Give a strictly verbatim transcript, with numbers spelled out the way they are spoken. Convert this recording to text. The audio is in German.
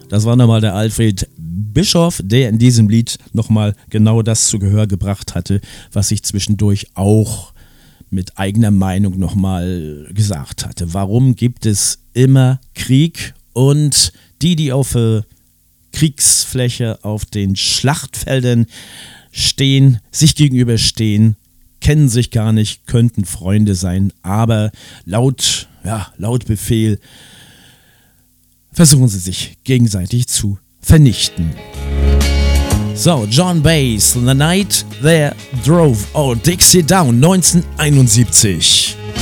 Das war nochmal der Alfred Bischof, der in diesem Lied nochmal genau das zu Gehör gebracht hatte, was ich zwischendurch auch mit eigener Meinung nochmal gesagt hatte. Warum gibt es immer Krieg und die, die auf äh, Kriegsfläche, auf den Schlachtfeldern stehen, sich gegenüberstehen, kennen sich gar nicht, könnten Freunde sein, aber laut, ja, laut Befehl versuchen sie sich gegenseitig zu vernichten. So, John Bass, The Night There Drove Old Dixie Down, neunzehnhunderteinundsiebzig.